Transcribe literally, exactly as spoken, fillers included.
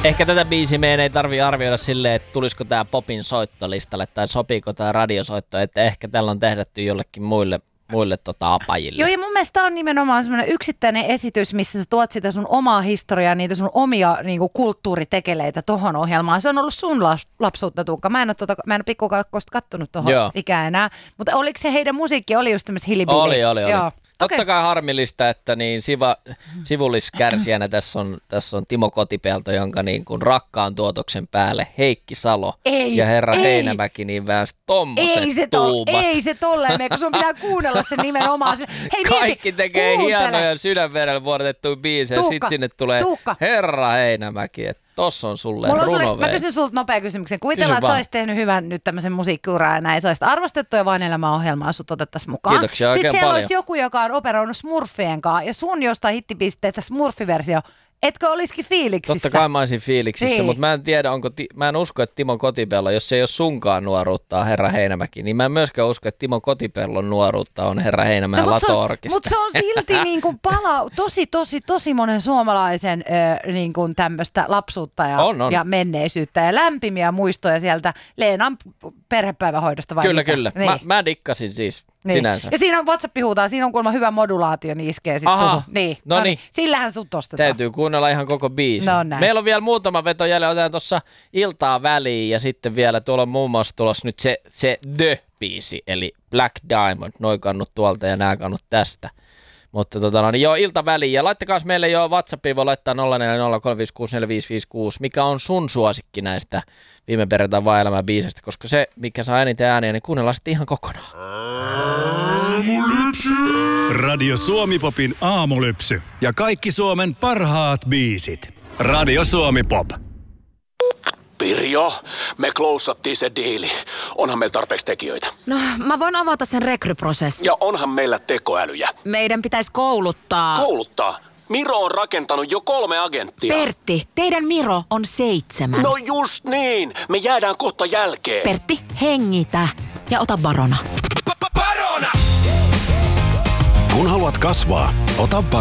Ehkä tätä biisiä meidän ei tarvitse arvioida silleen, että tulisiko tää popin soittolistalle tai sopiiko tää radiosoitto, että ehkä tällä on tehdetty jollekin muille, muille tota apajille. Joo, ja mun mielestä on nimenomaan semmoinen yksittäinen esitys, missä sä tuot sitä sun omaa historiaa, niitä sun omia niinku, kulttuuritekeleitä tohon ohjelmaan. Se on ollut sun lapsuutta, Tuukka. Mä en ole, tuota, mä en ole pikkukakkosta kattonut tohon ikään enää. Mutta oliko se heidän musiikki, oli just tämmöistä hillbilly? Oli, oli, oli. Joo. Totta Okay. kai harmillista, että niin siva, sivulliskärsijänä tässä on, tässä on Timo Kotipelto, jonka niin kuin rakkaan tuotoksen päälle Heikki Salo ei, ja herra ei. Heinämäki niin väänsi tommoset ei se tuubat. Tol, ei se tolleen mene, kun sun pitää kuunnella sen nimenomaan. Hei, Kaikki mieti, tekee kuuntele. hienoja sydänverellä vuodatettuja biisejä ja sitten sinne tulee Tuukka. herra Heinämäki, että tossa on sulle Mulla on sulle, runovei. mä kysyn sulta nopea kysymyksen. Kuvitellaan, että sä olisit tehnyt hyvän nyt tämmöisen musiikkiuraa ja näin. Sä olisit arvostettu ja Vain elämä-ohjelmaa sut otettaisiin mukaan. Kiitoksia oikein Sitten siellä paljon. olisi joku, joka on operoinut Smurfien kanssa ja sun jostain hittipisteestä Smurfiversio. Etkö olisikin fiiliksissä? Totta kai mä olisin fiiliksissä, niin. mutta mä en tiedä, onko, ti- mä en usko, että Timo Kotipello, jos se ei ole sunkaan nuoruutta, herra Heinämäki, niin mä en myöskään usko, että Timo Kotipellon nuoruutta on herra Heinämäen no, Lato-orkista. Mutta se on silti niin kuin pala, tosi, tosi, tosi monen suomalaisen ö, niin kuin tämmöistä lapsuutta ja, on, on. ja menneisyyttä ja lämpimiä muistoja sieltä Leenan perhepäivähoidosta. Vai Kyllä, mitä? kyllä. Niin. Mä, mä dikkasin siis Niin. sinänsä. Ja siinä on WhatsApp huutaa, siinä on kuulemma hyvä modulaatio, niin iskee sit Aha. suhun. Niin. No niin. Sillähän sut ostetaan. Täytyy kuunnella ihan koko biisi. No näin. Meillä on vielä muutama veto jäljellä, otetaan tuossa iltaa väliin ja sitten vielä tuolla on muun muassa tulossa nyt se, se The-biisi, eli Black Diamond, noi kannut tuolta ja nämä kannut tästä. Mutta tota, no, niin joo, ilta väliin ja laittakaa meille jo WhatsAppiin, voi laittaa nolla neljä nolla kolme viisi kuusi neljä viisi viisi kuusi, mikä on sun suosikki näistä viime perjantain Vain elämä -biiseistä, koska se, mikä saa eniten ääniä, niin kuunnellaan sitten ihan kokonaan. Aamulypsy. Radio Suomi-popin aamulypsy ja kaikki Suomen parhaat biisit. Radio Suomi-pop. Pirjo, me klousattiin se diili. Onhan meillä tarpeeksi tekijöitä. No, mä voin avata sen rekryprosessin. Ja onhan meillä tekoälyjä. Meidän pitäisi kouluttaa... Kouluttaa? Miro on rakentanut jo kolme agenttia. Pertti, teidän Miro on seitsemän. No just niin. Me jäädään kohta jälkeen. Pertti, hengitä ja ota Barona. Barona! Kun haluat kasvaa, ota Barona.